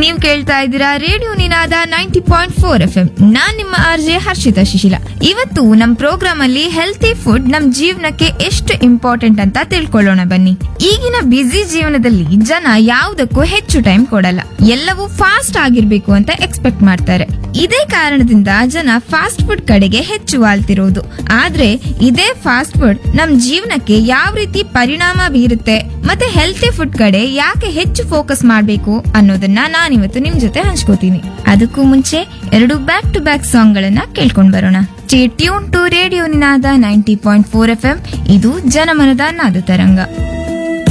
ನೀವ್ ಕೇಳ್ತಾ ಇದ್ದೀರಾ ರೇಡಿಯೋ ನಿನಾದ 90.4 FM. ನಾನ್ ನಿಮ್ಮ ಆರ್ಜೆ ಹರ್ಷಿತಾ ಶಿಶಿಲ. ಇವತ್ತು ನಮ್ ಪ್ರೋಗ್ರಾಮ್ ಅಲ್ಲಿ ಹೆಲ್ತಿ ಫುಡ್ ನಮ್ ಜೀವನಕ್ಕೆ ಎಷ್ಟು ಇಂಪಾರ್ಟೆಂಟ್ ಅಂತ ತಿಳ್ಕೊಳ್ಳೋಣ ಬನ್ನಿ. ಈಗಿನ ಬ್ಯುಸಿ ಜೀವನದಲ್ಲಿ ಜನ ಯಾವುದಕ್ಕೂ ಹೆಚ್ಚು ಟೈಮ್ ಕೊಡಲ್ಲ. ಎಲ್ಲವೂ ಫಾಸ್ಟ್ ಆಗಿರ್ಬೇಕು ಅಂತ ಎಕ್ಸ್ಪೆಕ್ಟ್ ಮಾಡ್ತಾರೆ. ಇದೇ ಕಾರಣದಿಂದ ಜನ ಫಾಸ್ಟ್ ಫುಡ್ ಕಡೆಗೆ ಹೆಚ್ಚು ವಾಲ್ತಿರೋದು. ಆದ್ರೆ ಇದೇ ಫಾಸ್ಟ್ ಫುಡ್ ನಮ್ ಜೀವನಕ್ಕೆ ಯಾವ ರೀತಿ ಪರಿಣಾಮ ಬೀರುತ್ತೆ ಮತ್ತೆ ಹೆಲ್ತಿ ಫುಡ್ ಕಡೆ ಯಾಕೆ ಹೆಚ್ಚು ಫೋಕಸ್ ಮಾಡ್ಬೇಕು ಅನ್ನೋದನ್ನ ನಾನಿವತ್ತು ನಿಮ್ ಜೊತೆ ಹಂಚ್ಕೋತೀನಿ. ಅದಕ್ಕೂ ಮುಂಚೆ 2 ಬ್ಯಾಕ್ ಟು ಬ್ಯಾಕ್ ಸಾಂಗ್ ಗಳನ್ನ ಕೇಳ್ಕೊಂಡ್ ಬರೋಣ. Stay tune to radio Ninada 90.4 FM. ಇದು ಜನಮನದ ನಾದ ತರಂಗ.